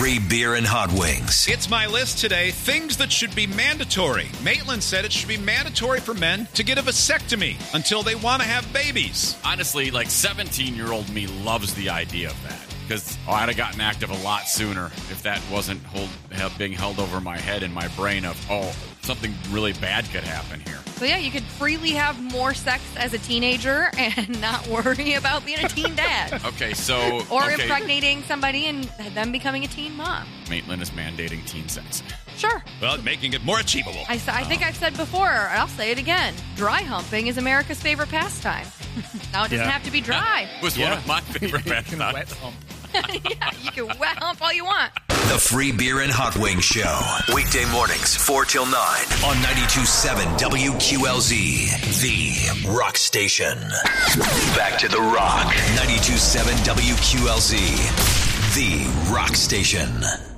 Free beer and hot wings. It's my list today. Things that should be mandatory. Maitland said it should be mandatory for men to get a vasectomy until they want to have babies. Honestly, 17-year-old me loves the idea of that. Because I'd have gotten active a lot sooner if that wasn't being held over my head and my brain of, something really bad could happen here. So yeah, you could freely have more sex as a teenager and not worry about being a teen dad. Or impregnating somebody and them becoming a teen mom. Maitland is mandating teen sex. Sure. Well, making it more achievable. I think I've said before, I'll say it again. Dry humping is America's favorite pastime. Now it doesn't have to be dry. It was one of my favorite pastimes. Wet hump. Yeah, you can wet hump all you want. The Free Beer and Hot Wings Show. Weekday mornings, 4 till 9 on 92.7 WQLZ, the rock station. Back to the rock. 92.7 WQLZ, the rock station.